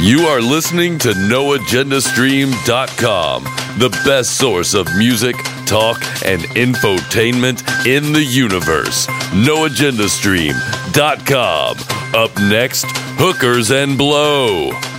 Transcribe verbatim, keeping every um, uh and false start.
You are listening to no agenda stream dot com, the best source of music, talk, and infotainment in the universe. no agenda stream dot com. Up next, Hookers and Blow.